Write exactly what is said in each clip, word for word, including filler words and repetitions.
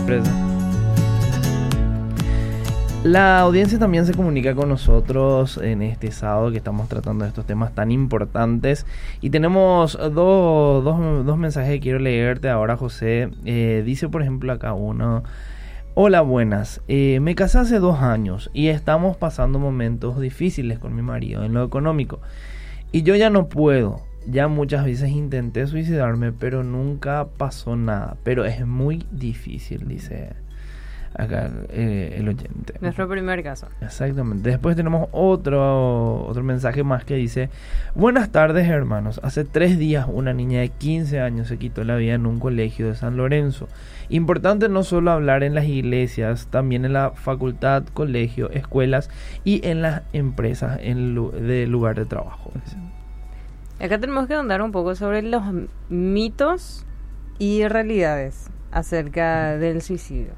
empresa. La audiencia también se comunica con nosotros en este sábado que estamos tratando de estos temas tan importantes. Y tenemos dos, dos, dos mensajes que quiero leerte ahora, José. Eh, dice, por ejemplo, acá uno: hola, buenas. Eh, me casé hace dos años y estamos pasando momentos difíciles con mi marido en lo económico. Y yo ya no puedo. Ya muchas veces intenté suicidarme, pero nunca pasó nada. Pero es muy difícil, dice acá eh, el oyente. Nuestro primer caso. Exactamente. Después tenemos otro, otro mensaje más que dice: buenas tardes, hermanos. Hace tres días una niña de quince años se quitó la vida en un colegio de San Lorenzo. Importante no solo hablar en las iglesias, también en la facultad, colegio, escuelas y en las empresas en lu- de lugar de trabajo. Acá tenemos que andar un poco sobre los mitos y realidades acerca del suicidio.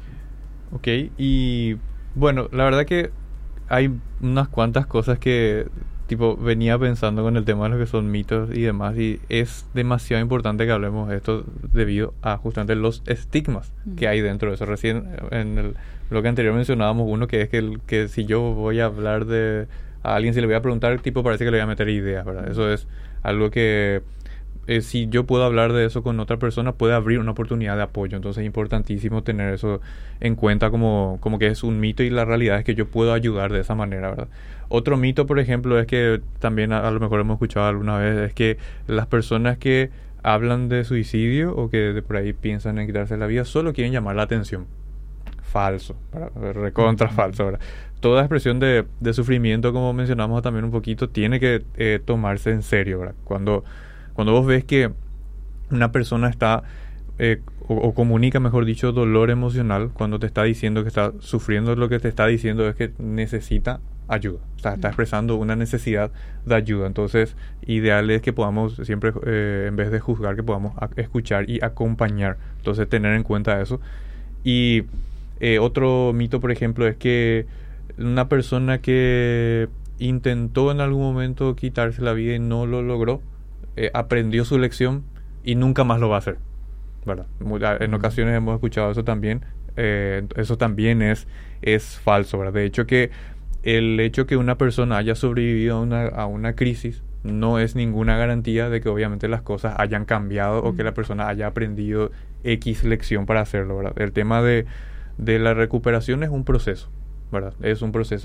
Ok, y bueno, la verdad que hay unas cuantas cosas que tipo venía pensando con el tema de lo que son mitos y demás, y es demasiado importante que hablemos de esto debido a justamente los estigmas mm. que hay dentro de eso. Recién en el bloque anterior mencionábamos uno que es que, el, que si yo voy a hablar de a alguien, si le voy a preguntar, tipo parece que le voy a meter ideas, ¿verdad? Mm. Eso es algo que Eh, si yo puedo hablar de eso con otra persona, puede abrir una oportunidad de apoyo. Entonces es importantísimo tener eso en cuenta como, como que es un mito, y la realidad es que yo puedo ayudar de esa manera, ¿verdad? Otro mito, por ejemplo, es que también a, a lo mejor hemos escuchado alguna vez, es que las personas que hablan de suicidio o que de por ahí piensan en quitarse la vida solo quieren llamar la atención. Falso, ¿verdad? Recontra falso, ¿verdad? Toda expresión de, de sufrimiento, como mencionamos también un poquito, tiene que eh, tomarse en serio, ¿verdad? Cuando Cuando vos ves que una persona está, eh, o, o comunica, mejor dicho, dolor emocional, cuando te está diciendo que está sufriendo, lo que te está diciendo es que necesita ayuda. O sea, está expresando una necesidad de ayuda. Entonces, ideal es que podamos siempre, eh, en vez de juzgar, que podamos a- escuchar y acompañar. Entonces, tener en cuenta eso. Y eh, otro mito, por ejemplo, es que una persona que intentó en algún momento quitarse la vida y no lo logró, Eh, aprendió su lección y nunca más lo va a hacer, ¿verdad? En ocasiones hemos escuchado eso también. Eh, eso también es, es falso, ¿verdad? De hecho, que el hecho que una persona haya sobrevivido a una, a una crisis no es ninguna garantía de que obviamente las cosas hayan cambiado mm. o que la persona haya aprendido X lección para hacerlo, ¿verdad? El tema de, de la recuperación es un proceso, ¿verdad? Es un proceso